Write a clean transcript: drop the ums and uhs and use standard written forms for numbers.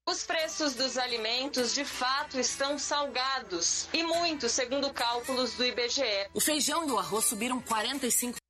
Os preços dos alimentos, de fato, estão salgados. E muito, segundo cálculos do IBGE. O feijão e o arroz subiram 45%.